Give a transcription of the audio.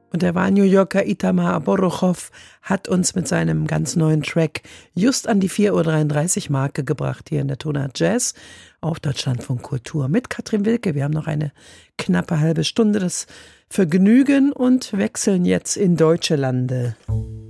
Und der New Yorker Itamar Borochow hat uns mit seinem ganz neuen Track just an die 4:33 Uhr Marke gebracht hier in der Tonart Jazz auf Deutschlandfunk Kultur mit Katrin Wilke. Wir haben noch eine knappe halbe Stunde das Vergnügen und wechseln jetzt in deutsche Lande.